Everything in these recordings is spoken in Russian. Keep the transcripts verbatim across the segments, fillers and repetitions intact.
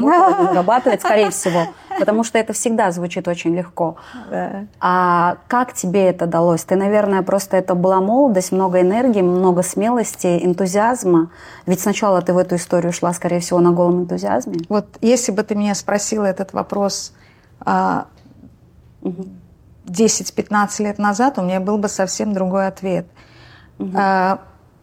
работала, не зарабатывает, скорее всего. Потому что это всегда звучит очень легко. Да. А как тебе это далось? Ты, наверное, просто это была молодость, много энергии, много смелости, энтузиазма. Ведь сначала ты в эту историю шла, скорее всего, на голом энтузиазме. Вот если бы ты меня спросила этот вопрос десять-пятнадцать лет назад, у меня был бы совсем другой ответ. Угу. А,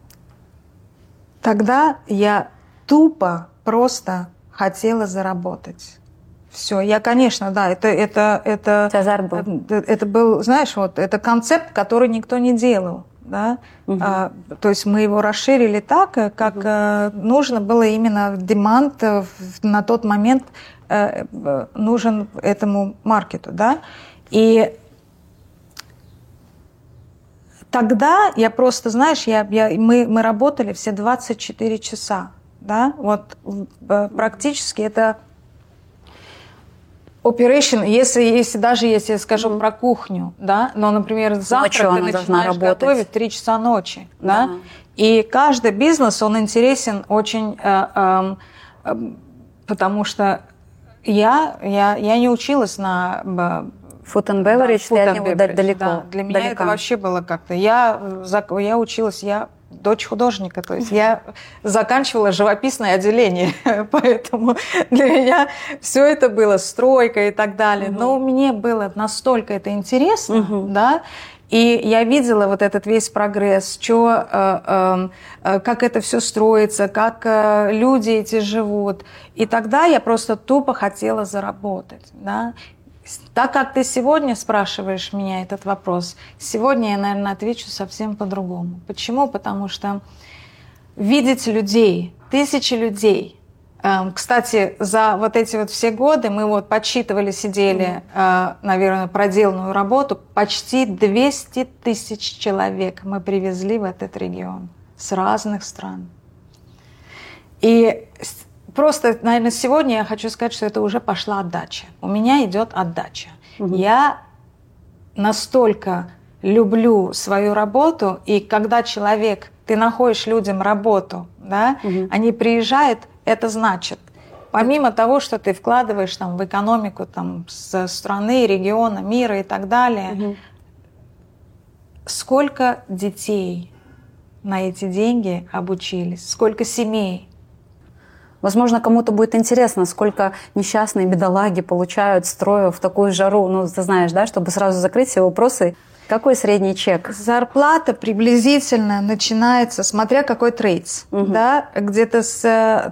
тогда я тупо просто хотела заработать. Все, я, конечно, да, это, это, это, Азарт был. это, это был, знаешь, вот, это концепт, который никто не делал, да, угу. а, то есть мы его расширили так, как угу. а, нужно было именно демант на тот момент а, нужен этому маркету, да, и тогда я просто, знаешь, я, я, мы, мы работали все двадцать четыре часа, да, вот практически это operation, если, если даже если я скажу mm-hmm. про кухню, да, но, например, завтра ты начинаешь готовить три часа ночи, да, mm-hmm. и каждый бизнес, он интересен очень, э, э, э, потому что я, я, я не училась на... Food and beverage, да, ты от него далеко. Да. Для меня далеко. это вообще было как-то... Я, я училась, я дочь художника, то есть я заканчивала живописное отделение, поэтому для меня все это было стройка и так далее. Угу. Но мне было настолько это интересно, угу. да, и я видела вот этот весь прогресс, чё, э, э, как это все строится, как э, люди эти живут. И тогда я просто тупо хотела заработать, да. Так как ты сегодня спрашиваешь меня этот вопрос, сегодня я, наверное, отвечу совсем по-другому. Почему? Потому что видеть людей, тысячи людей. Кстати, за вот эти вот все годы мы вот подсчитывали, сидели, mm-hmm. наверное, проделанную работу. Почти двести тысяч человек мы привезли в этот регион с разных стран. И просто, наверное, сегодня я хочу сказать, что это уже пошла отдача. У меня идет отдача. Угу. Я настолько люблю свою работу, и когда человек, ты находишь людям работу, да, угу. они приезжают, это значит, помимо того, что ты вкладываешь там, в экономику там, со страны, региона, мира и так далее, угу. сколько детей на эти деньги обучились, сколько семей. Возможно, кому-то будет интересно, сколько несчастные бедолаги получают, строя в такую жару. Ну, ты знаешь, да, чтобы сразу закрыть все вопросы. Какой средний чек? Зарплата приблизительно начинается, смотря какой трейдс, угу. да, где-то с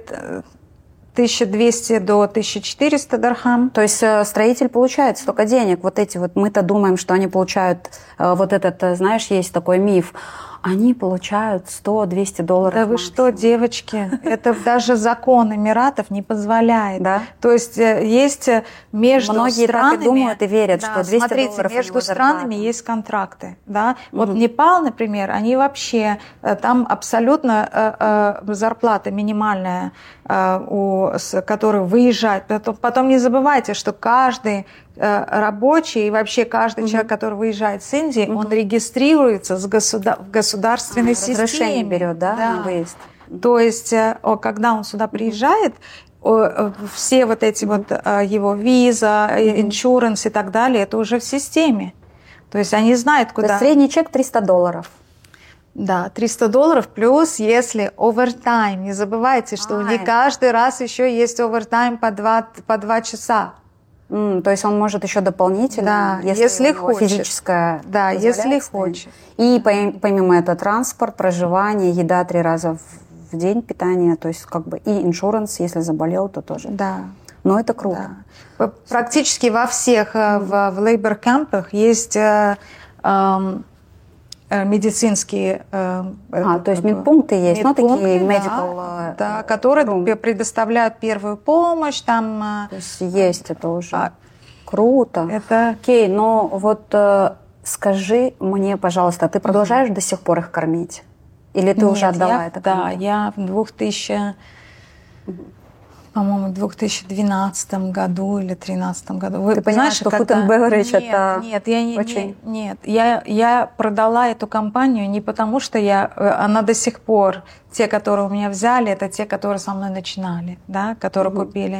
тысяча двести до тысяча четыреста дархам. То есть строитель получает столько денег. Вот эти вот, мы-то думаем, что они получают, вот этот, знаешь, есть такой миф. Они получают сто-двести долларов. Да вы что, девочки, это даже закон Эмиратов не позволяет. Да? То есть есть между Многие странами... так и думают и верят, да, что двести смотрите, долларов между странами есть контракты. Да? Угу. Вот Непал, например, они вообще... Там абсолютно э, э, зарплата минимальная, э, у, с, которая выезжает. Потом, потом не забывайте, что каждый рабочий и вообще каждый mm-hmm. человек, который выезжает с Индии, mm-hmm. он регистрируется с государ- в государственной а, системе. Разрешение берет, да, да. на выезд. То есть, когда он сюда приезжает, mm-hmm. все вот эти вот его виза, иншуранс mm-hmm. и так далее, это уже в системе. То есть они знают, куда... То есть средний чек триста долларов. Да, триста долларов плюс, если овертайм. Не забывайте, что а, не каждый раз еще есть овертайм по два, по два часа. Mm, то есть он может еще дополнительно, да, если, если у него хочет. физическое да, если хочет. И помимо этого транспорт, проживание, еда три раза в день, питание, то есть как бы и иншуранс, если заболел, то тоже. Да. Но это круто. Да. Практически во всех mm. в, в лейбор-кемпах есть э, э, медицинские... Э, а, то есть медпункты есть, медпункты, ну такие да, medical... Да, которые room. предоставляют первую помощь, там... То есть есть это уже. А, круто. Это... Окей, но вот э, скажи мне, пожалуйста, ты продолжаешь mm-hmm. до сих пор их кормить? Или ты Нет, уже отдала я, это да, кому-то? я в двухтысячном... Mm-hmm. по-моему, в две тысячи двенадцатом году или две тысячи тринадцатом году. Вы, Ты понимаешь, что Food and Beverage нет, это нет, я не, очень... Нет, нет. Я, я продала эту компанию не потому, что я... Она до сих пор... Те, которые у меня взяли, это те, которые со мной начинали, да, которые угу. купили.